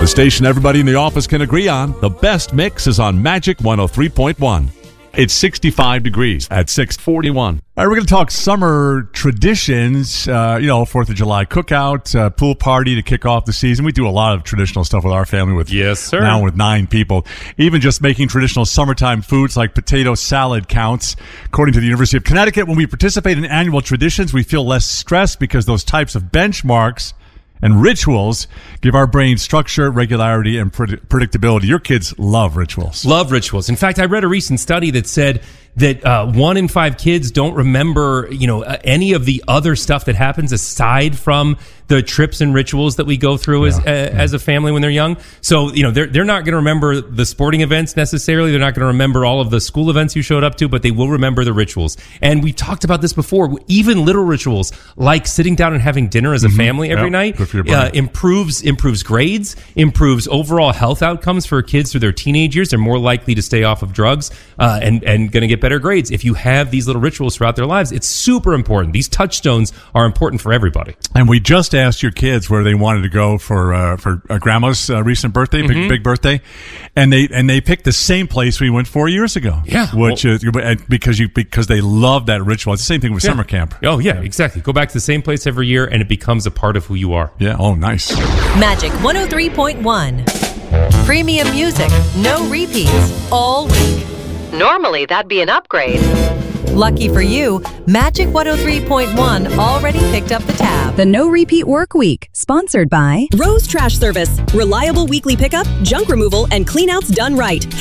The station everybody in the office can agree on. The best mix is on Magic 103.1. It's 65 degrees at 6:41. All right, we're going to talk summer traditions, 4th of July cookout, pool party to kick off the season. We do a lot of traditional stuff with our family with yes, sir. Now with 9 people. Even just making traditional summertime foods like potato salad counts. According to the University of Connecticut, when we participate in annual traditions, we feel less stressed because those types of benchmarks and rituals give our brain structure, regularity, and predictability. Your kids love rituals. Love rituals. In fact, I read a recent study that said that 1 in 5 kids don't remember, any of the other stuff that happens aside from the trips and rituals that we go through as a family when they're young. So, they're not going to remember the sporting events necessarily. They're not going to remember all of the school events you showed up to, but they will remember the rituals. And we talked about this before. Even little rituals like sitting down and having dinner as a family every night improves grades, improves overall health outcomes for kids through their teenage years. They're more likely to stay off of drugs and going to get better grades. If you have these little rituals throughout their lives, it's super important. These touchstones are important for everybody. And we just asked your kids where they wanted to go for grandma's recent birthday, big birthday, and they picked the same place we went 4 years ago. Yeah, which is because they love that ritual. It's the same thing with summer camp. Oh yeah, exactly. Go back to the same place every year, and it becomes a part of who you are. Yeah. Oh, nice. Magic 103.1. Premium music, no repeats, all week. Normally, that'd be an upgrade. Lucky for you, Magic 103.1 already picked up the tab. The No Repeat Work Week, sponsored by Rose Trash Service. Reliable weekly pickup, junk removal, and cleanouts done right.